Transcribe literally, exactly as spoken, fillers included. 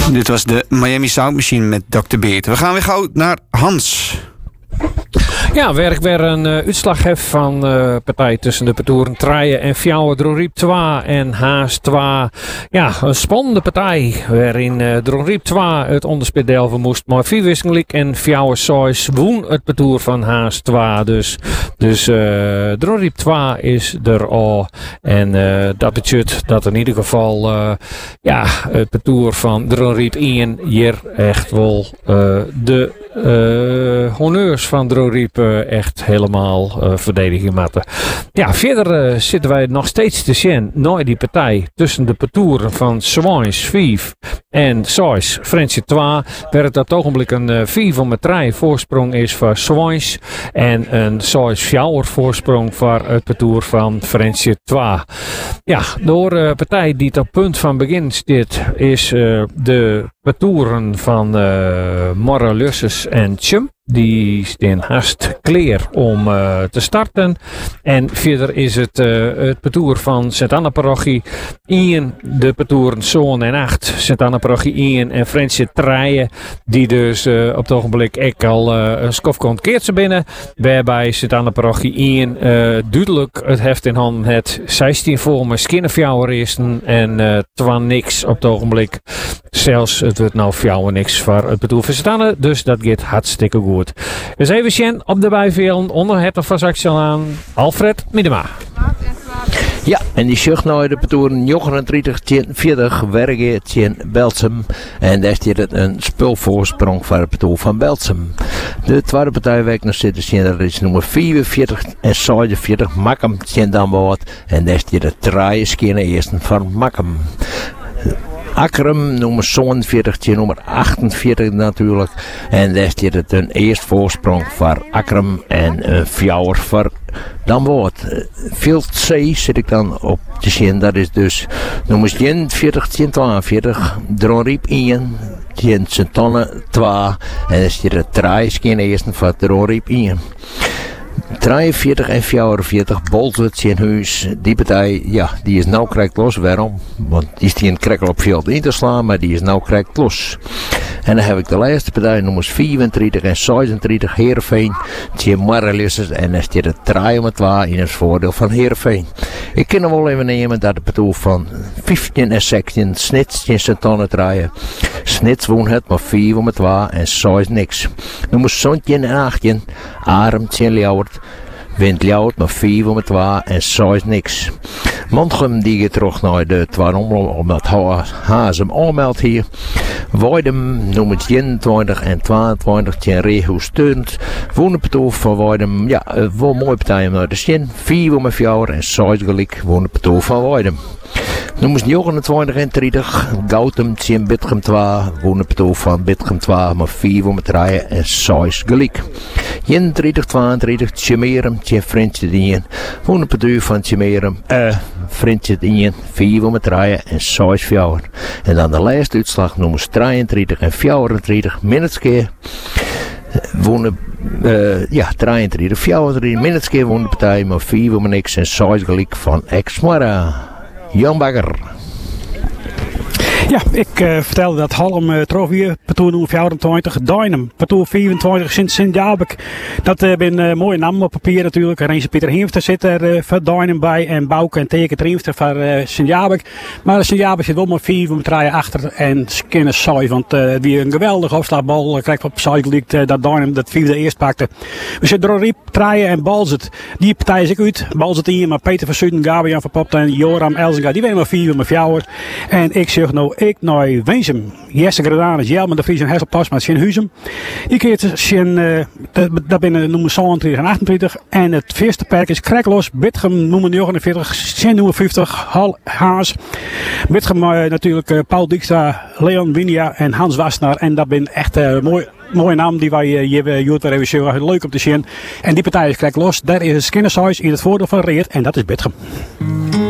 Dit was de Miami Sound Machine met dokter Beert. We gaan weer gauw naar Hans. Ja, waar ik weer een uh, uitslag heb van uh, partij tussen de Petoeren Traaien en Fjouwer Droriep twee en Haas twee. Ja, een spannende partij waarin uh, Droriep twee het onderspit delven moest, maar vier wisselinglijk en Fjouwer zes woon het Petoer van Haas twee. Dus, dus uh, Droriep twee is er al en uh, dat betekent dat in ieder geval uh, ja, het Petoer van Droriep één hier echt wel uh, de uh, honneurs van Droriep echt helemaal uh, verdedigen matten. Ja, verder uh, zitten wij nog steeds te zien naar die partij tussen de Petoeren van Swans vijf en zes Fransje twee. Waar het op het ogenblik een uh, vier van met drie voorsprong is voor Swans en een zes Fjouwer voorsprong voor het Petoer van Fransje twee. Ja, de uh, partij die het op punt van begin zit is uh, de Petoeren van uh, Morre Lusses en Tjum. Die staan haast klaar om uh, te starten. En verder is het uh, het Petoer van Sint-Anna-parochie één, de Petoeren Zoon en acht, Sint-Anna-parochie één en Fransje Traaien. Die dus uh, op het ogenblik ik al uh, een skof komt keertje binnen. Waarbij Sint-Anna-parochie één uh, duidelijk het heft in handen het zestien voor mijn Skinnenfjouwer eersten en uh, twee niks op het ogenblik. Zelfs het wordt nou Fjouwer niks voor het Petoer van Sint-Anna. Dus dat gaat hartstikke goed. Dus even zien op de bijvelen onder het van Saxion aan Alfred Miedema. Ja, en die zucht nou de Petoeren negenendertig tegen veertig werken tegen Belsum. En daar staat het een spulvoorsprong voor het Petoer van Belsum. De tweede partij waar ik nog zit te zien, dat is nummer vierenveertig en zevenenveertig Makkum tegen Damboord. En daar staat het draaien skinnen eersten van Makkum. Akkerum nummer zevenenveertig tegen nummer achtenveertig natuurlijk. En daar staat het een eerst voorsprong voor Akkerum en een Fjouwer voor Damboord. Field C zit ik dan op te zien. Dat is dus nummer eenenveertig tegen tweeënveertig. Droriep één tegen Sint-Anne twee. En daar staat het draaien eerst voor Droriep één. drieënveertig en vierenveertig Bolzwit in huis. Die partij, ja, die is nou krijgt los. Waarom? Want die is die een krekkel op veld in te slaan, maar die is nou krijgt los. En dan heb ik de laatste partij, nummers vierentwintig en zesendertig Heerenveen. Tegen Marrelisses en dan staat het draaien met twee in het voordeel van Heerenveen. Ik kan hem wel even nemen dat de Petoer van vijftien en zestien Snits in Sint-Anne draaien. Snits woont het maar vier met twee en zes niks. Nummers zeventien en achttien Arem tegen Ljouwert. Wint Ljouwert maar vier met twee en zes niks. Montgem die gaat terug naar de twee omloop omdat Haas hem aanmeldt hier. Weidem nummer eenentwintig en tweeëntwintig tegen Rehoes Steunend. Wonen Petoer van Weidem, ja, wel mooie partij om naar de zin. vier met Fjouwer en zes gelijk wonen Petoer van Weidem. Nummers negenentwintig en dertig Gautum tegen Bitgem twee. Wonen Petoer van Bitgem twee maar vier met drie en zes gelijk. eenendertig, tweeëndertig Tjemerum tegen Fransje één. Wonen Petoer van Tjemerum, eh, Fransje één, vier met drie en zes Fjouwer. En dan de laatste uitslag nummers drieëndertig en vierendertig Minutske. Wonen, uh, ja, drieëndertig, vierendertig Minutske wonen de partij maar vier met niks en zes gelijk van Exmara. Jan Bagger. Ja, ik uh, vertelde dat Halm uh, trofee, Petoer nummer vierentwintig, Dynam, Petoer vierentwintig, Sint-Sint-Jabek. Dat uh, ben uh, mooie namen op papier natuurlijk. Renze Pieter Heemster zit er uh, voor Dynam bij en Bouke en Teke Triemster voor uh, Sint-Jabek. Maar Sint-Jabek zit wel maar vier met draaien achter en Skinner Soy, want uh, die een geweldige afslagbal uh, krijgt op Soy gelikt uh, dat Dynam dat vierde eerst pakte. We zitten Droriep, Traaien en Balzet. Die partij is ik uit. Balzet hier, maar Peter van Zuiden, Gabriel van Popten en Joram Elzinga, die winnen maar vier met Fjouwer. En ik zeg nou, ik naar Wensum. Jesse Gradaan is Jelmen de Vries en Hesselpas met Sint-Huizem. Die keert zijn, uh, dat binnen nummer zevenentwintig en achtentwintig. En het eerste perk is Kreklos, Bitgem nummer negenenveertig, Sint nummer vijftig, Hal Haas. Bitgem uh, natuurlijk uh, Paul Dijkstra, Leon Winia en Hans Wassenaar. En dat ben echt uh, mooi. Mooie naam die wij hier uh, Joet weer even zo leuk om te zien. En die partij is Kreklos. Daar is een Skinnersize in het voordeel van Reert en dat is Bitgem.